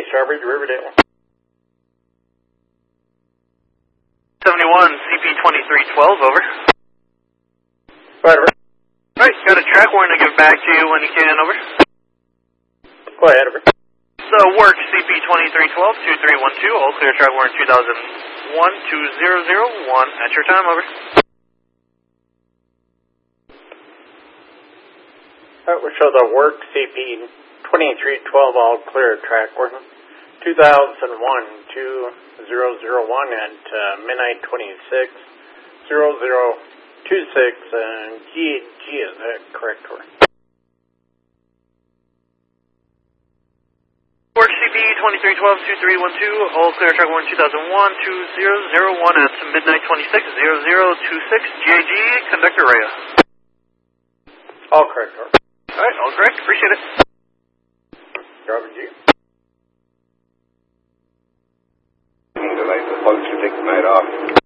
Starbridge, Riverdale. 71, CP2312, over. Right, over. Alright, got a track warning to give back to you when you can, over. Go ahead, over. So, work CP2312, 2312, all clear, track warning 2001-2001, at your time, over. Alright, we'll show the work CP2312, all clear, track warning 2001-2001 at midnight 26-0026, and G, is that correct, or? Work CP2312-2312, all clear, track warning 2001-2001 at midnight 26-0026, GAG, conductor Rhea. All correct, or? Alright, all correct, appreciate it. Robert G. Delay the folks to take the night off.